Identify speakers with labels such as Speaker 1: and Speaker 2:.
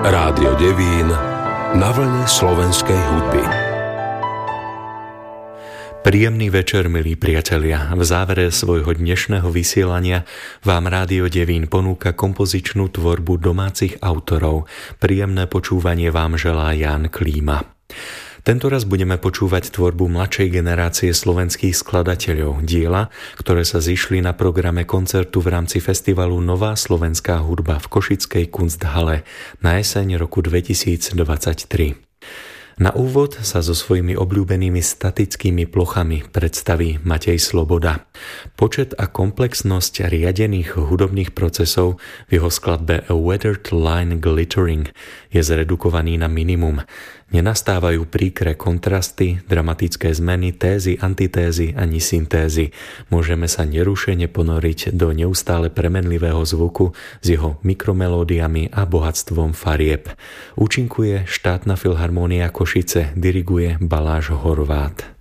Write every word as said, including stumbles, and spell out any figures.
Speaker 1: Rádio Devín na vlne slovenskej hudby.
Speaker 2: Príjemný večer, milí priatelia. V závere svojho dnešného vysielania vám Rádio Devín ponúka kompozičnú tvorbu domácich autorov. Príjemné počúvanie vám želá Ján Klíma. Tentoraz budeme počúvať tvorbu mladšej generácie slovenských skladateľov, diela, ktoré sa zišli na programe koncertu v rámci festivalu Nová slovenská hudba v Košickej Kunsthale na jeseň roku dvetisícdvadsaťtri. Na úvod sa so svojimi obľúbenými statickými plochami predstaví Matej Sloboda. Počet a komplexnosť riadených hudobných procesov v jeho skladbe A Weathered Line Glittering je zredukovaný na minimum. Nenastávajú príkre kontrasty, dramatické zmeny, tézy, antitézy ani syntézy. Môžeme sa nerušene ponoriť do neustále premenlivého zvuku s jeho mikromelódiami a bohatstvom farieb. Účinkuje Štátna filharmónia Košice, diriguje Baláš Horvát.